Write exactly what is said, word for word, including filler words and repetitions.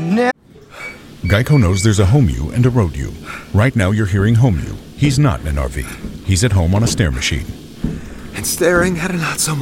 Geico knows there's a home you and a road you. Right now you're hearing home you. He's not in an R V. He's at home on a stair machine. And staring at a not so